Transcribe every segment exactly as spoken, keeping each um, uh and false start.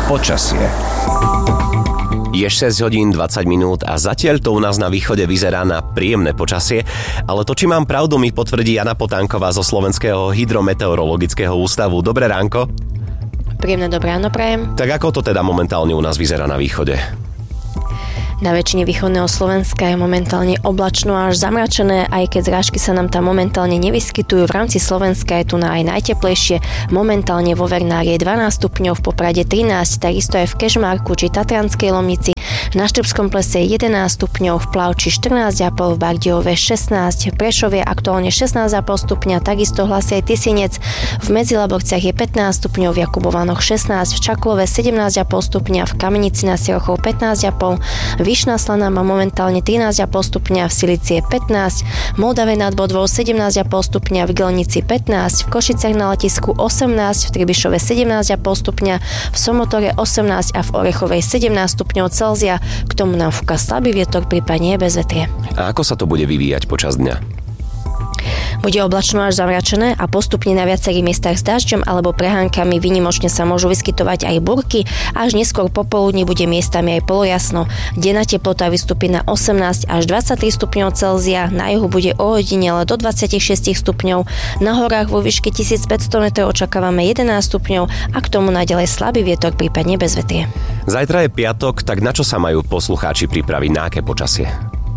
Počasie. Je šesť hodín dvadsať minút a zatiaľ to u nás na východe vyzerá na príjemné počasie, ale to, či mám pravdu, mi potvrdí Jana Potánková zo Slovenského hydrometeorologického ústavu. Dobré ránko. Príjemné dobré ráno prajem. Tak ako to teda momentálne u nás vyzerá na východe? Na väčšine východného Slovenska je momentálne oblačno až zamračené, aj keď zrážky sa nám tam momentálne nevyskytujú. V rámci Slovenska je tu na aj najteplejšie. Momentálne vo Vernári je dvanásť stupňov, v Poprade trinásť, takisto aj v Kežmarku či Tatranskej Lomnici. Na Štrbskom plese je jedenásť stupňov, v Plavči štrnásť a pol, v Bardejove šestnásť, v Prešove aktuálne šestnásť a pol stupňa, takisto hlási aj Tisinec. V Medzilaborciach je pätnásť stupňov, v Jakubovanoch šestnásť, v Čaklove sedemnásť a pol stupňa, v Kamenici nad Sirochou pätnásť a pol, Vyšná Slaná má momentálne trinásť a pol stupňa, v Silici je pätnásť, v Moldave nad Bodvou sedemnásť a pol stupňa, v Gelnici pätnásť, v Košicech na Letisku osemnásť, v Tribišove sedemnásť a pol stupňa, v Somotore osemnásť a v Orechovej sedemnásť stupňov Celzia. K tomu nám fúka slabý vietor, prípadne je bezvetrie. A ako sa to bude vyvíjať počas dňa? Bude oblačno až zamračené a postupne na viacerých miestach s dažďom alebo prehánkami výnimočne sa môžu vyskytovať aj búrky, až neskôr popoludní bude miestami aj polojasno. Denná teplota vystúpi na osemnásť až dvadsaťtri stupňov Celzia, na juhu bude ojedinele do dvadsaťšesť stupňov, na horách vo výške tisícpäťsto metrov očakávame jedenásť stupňov a k tomu naďalej slabý vietor, prípadne bezvetrie. Zajtra je piatok, tak na čo sa majú poslucháči pripraviť, na aké počasie?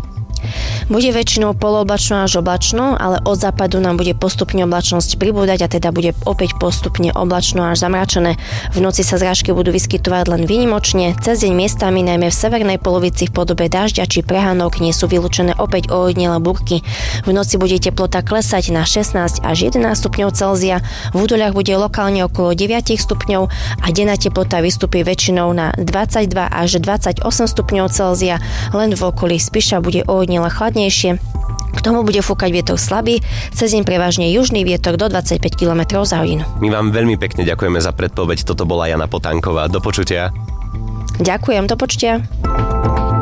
Bude väčšinou polooblačno až oblačno, ale od západu nám bude postupne oblačnosť pribúdať a teda bude opäť postupne oblačno až zamračené. V noci sa zrážky budú vyskytovať len výnimočne, cez deň miestami najmä v severnej polovici v podobe dažďa či prehánok nie sú vylúčené opäť ojedinelé búrky. V noci bude teplota klesať na šestnásť až jedenásť stupňov Celzia, v údoliach bude lokálne okolo deväť stupňov a denná teplota vystúpi väčšinou na dvadsaťdva až dvadsaťosem stupňov Celzia, len v okolí Spiša bude ojedinele chladnejšie. K tomu bude fúkať vietor slabý, cez deň prevažne južný vietor do dvadsaťpäť kilometrov za hodinu. My vám veľmi pekne ďakujeme za predpoveď, toto bola Jana Potánková. Do počutia. Ďakujem, do počutia.